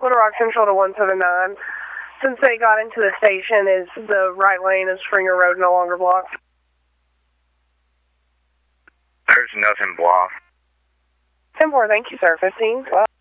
Little Rock Central to 179. Since they got into the station, is the right lane of Springer Road no longer blocked? There's nothing blocked. 10-4, thank you, sir. 15. Well.